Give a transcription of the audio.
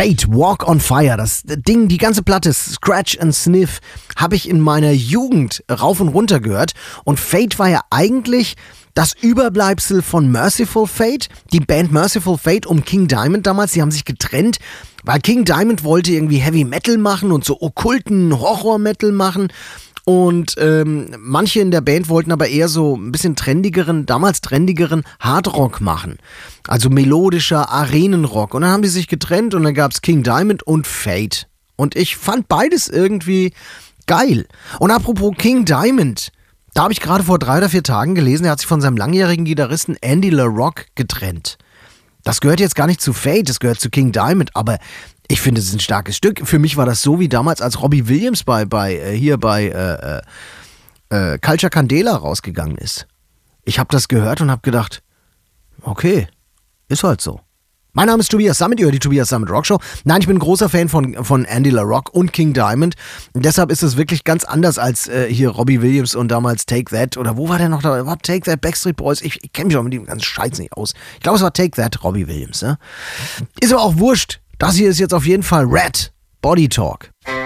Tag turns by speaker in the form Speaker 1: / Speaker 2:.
Speaker 1: Fate, Walk on Fire, das Ding, die ganze Platte, Scratch and Sniff, habe ich in meiner Jugend rauf und runter gehört. Und Fate war ja eigentlich das Überbleibsel von Merciful Fate, die Band Merciful Fate um King Diamond damals. Die haben sich getrennt, weil King Diamond wollte irgendwie Heavy Metal machen und so okkulten Horror-Metal machen. Und manche in der Band wollten aber eher so ein bisschen damals trendigeren Hardrock machen. Also melodischer Arenenrock. Und dann haben die sich getrennt und dann gab es King Diamond und Fate. Und ich fand beides irgendwie geil. Und apropos King Diamond, da habe ich gerade vor 3 oder 4 Tagen gelesen, er hat sich von seinem langjährigen Gitarristen Andy LaRocque getrennt. Das gehört jetzt gar nicht zu Fate, das gehört zu King Diamond, aber ich finde, es ist ein starkes Stück. Für mich war das so wie damals, als Robbie Williams bei Culture Candela rausgegangen ist. Ich habe das gehört und habe gedacht, okay, ist halt so. Mein Name ist Tobias Sammet, ihr hört die Tobias Sammet Rockshow. Nein, ich bin ein großer Fan von Andy LaRocque und King Diamond. Und deshalb ist es wirklich ganz anders als hier Robbie Williams und damals Take That. Oder wo war der noch da? War Take That, Backstreet Boys? Ich kenne mich auch mit dem ganzen Scheiß nicht aus. Ich glaube, es war Take That, Robbie Williams. Ne? Ist aber auch wurscht. Das hier ist jetzt auf jeden Fall Red Body Talk.